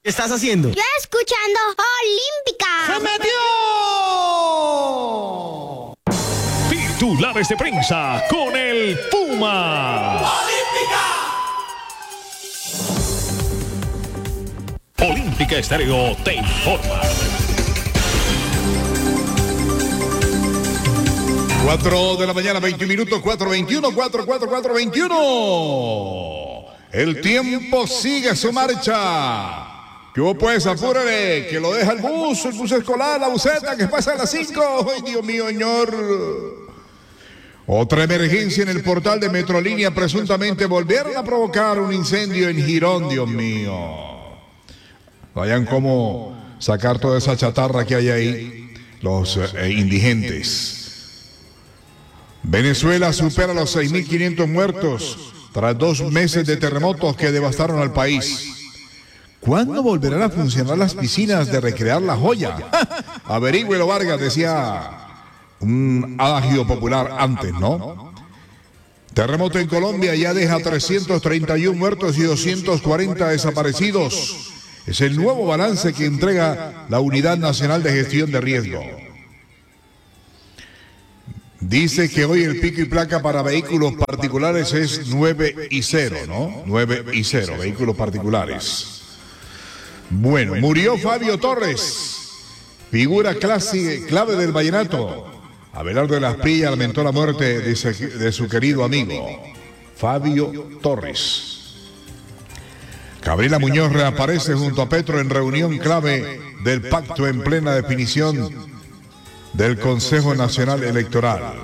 ¿Qué estás haciendo? Yo escuchando Olímpica. ¡Se metió! Titulares de prensa con el Puma. Olímpica Estéreo te informa. 4 de la mañana, 20 minutos, 4:21. El tiempo sigue su marcha. ¿Qué hubo pues? Apúrale, que lo deja el bus escolar, la buseta, que pasa a las 5. ¡Ay, Dios mío, señor! Otra emergencia en el portal de Metrolínea. Presuntamente volvieron a provocar un incendio en Girón, Dios mío. Vayan cómo sacar toda esa chatarra que hay ahí los indigentes. Venezuela supera los 6.500 muertos tras 2 meses de terremotos que devastaron al país. ¿Cuándo volverán a funcionar las piscinas de Recrear La Joya? Averígüelo, Vargas, decía un adagio popular antes, ¿no? Terremoto en Colombia ya deja 331 muertos y 240 desaparecidos. Es el nuevo balance que entrega la Unidad Nacional de Gestión de Riesgo. Dice que hoy el pico y placa para vehículos particulares es 9 y 0, ¿no? 9 y 0, vehículos particulares. Bueno, murió Fabio Torres, figura clave del vallenato. Abelardo de las Pillas lamentó la muerte de su querido amigo, Fabio Torres. Gabriela Muñoz reaparece junto a Petro en reunión clave del pacto en plena definición del Consejo Nacional Electoral.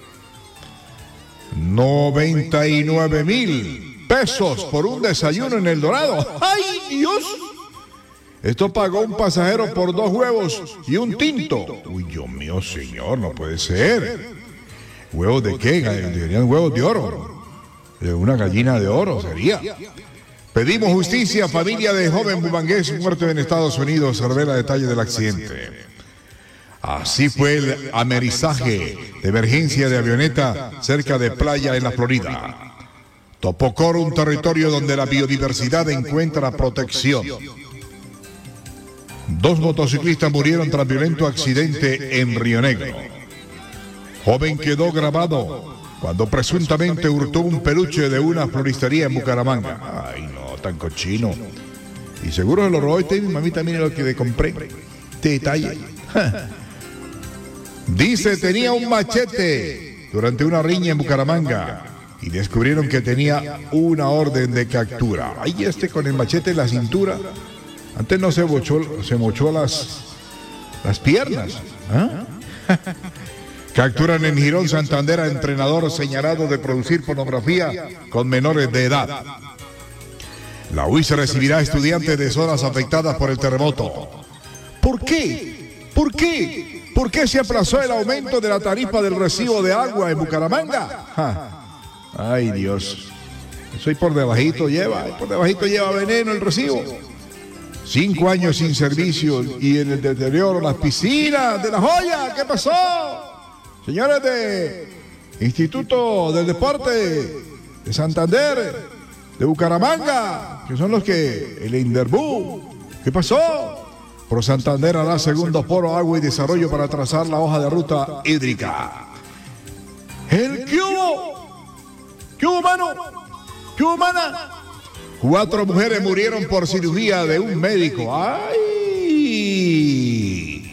99,000 pesos por un desayuno en El Dorado. ¡Ay, Dios! Esto pagó un pasajero por 2 huevos y un tinto. Uy, Dios mío, señor, no puede ser. ¿Huevos de qué? Serían huevos de oro. De una gallina de oro sería. Pedimos justicia. Familia de joven bumangués muerto en Estados Unidos revela detalles del accidente. Así fue el amerizaje de emergencia de avioneta cerca de Playa en la Florida. Topocoro, un territorio donde la biodiversidad encuentra protección. 2 motociclistas murieron tras violento accidente en Río Negro. Joven quedó grabado cuando presuntamente hurtó un peluche de una floristería en Bucaramanga. Ay, no, tan cochino. Y seguro se lo robó mi mamita, mire lo que le compré. Este detalle. Dice, tenía un machete durante una riña en Bucaramanga y descubrieron que tenía una orden de captura. Ahí con el machete en la cintura. Antes no se mochó las piernas. ¿Ah? Capturan en Girón, Santander, a entrenador señalado de producir pornografía con menores de edad. La UIS recibirá a estudiantes de zonas afectadas por el terremoto. ¿Por qué? ¿Por qué? ¿Por qué se aplazó el aumento de la tarifa del recibo de agua en Bucaramanga? Ay, Dios. Eso ahí por debajito lleva veneno el recibo. 5 años sin servicio y en el deterioro las piscinas de La Joya. ¿Qué pasó? Señores de Instituto del Deporte de Santander, de Bucaramanga, que son los que el Inderbú. ¿Qué pasó? Pro Santander hará segundo foro Agua y Desarrollo para trazar la hoja de ruta hídrica. ¿El qué hubo? ¿Qué hubo, mano? ¿Qué hubo, mana? 4 mujeres murieron por cirugía de un médico. ¡Ay!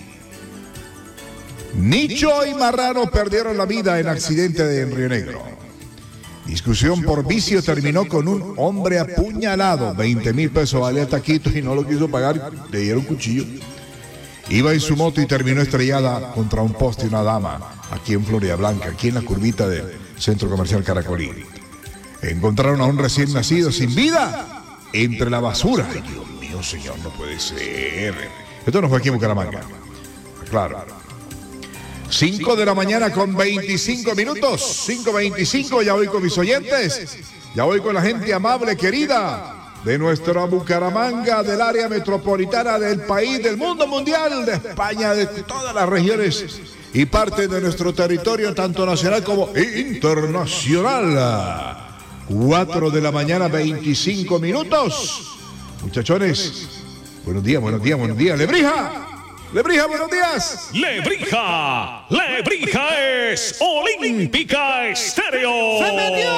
Nicho y Marrano perdieron la vida en accidente en Río Negro. Discusión por vicio terminó con un hombre apuñalado. 20,000 pesos valía el taquito y no lo quiso pagar. Le dieron cuchillo. Iba en su moto y terminó estrellada contra un poste y una dama aquí en Florida Blanca, aquí en la curvita del Centro Comercial Caracolí. Encontraron a un recién nacido sin vida entre la basura. Ay, Dios mío, señor, no puede ser. Esto no fue aquí en Bucaramanga. Claro. 5 de la mañana con 25 minutos. 5:25, ya voy con mis oyentes. Ya voy con la gente amable, querida, de nuestra Bucaramanga, del área metropolitana, del país, del mundo mundial, de España, de todas las regiones y parte de nuestro territorio, tanto nacional como internacional. 4 de la mañana, 25 minutos. Muchachones, Buenos días, buenos días, buenos días. ¡Lebrija! ¡Lebrija, buenos días! Lebrija. Lebrija es Olímpica Estéreo. ¡Se metió!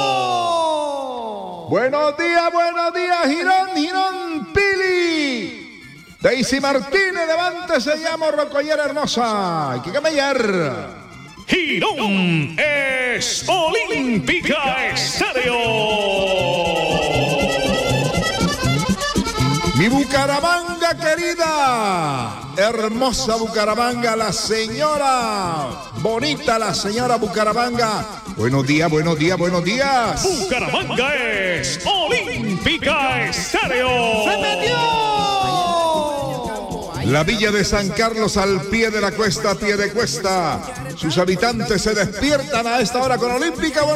Buenos días, Girón, Pili. Daisy Martínez, levántese ya, morrocollera hermosa. Hay que camellar. Girón es Olímpica Estéreo. Mi Bucaramanga querida, hermosa Bucaramanga, la señora, bonita la señora Bucaramanga. Buenos días, buenos días, buenos días. Bucaramanga es Olímpica Estéreo. ¡Se metió! La villa de San Carlos al pie de la cuesta, a pie de cuesta. Sus habitantes se despiertan a esta hora con Olímpica.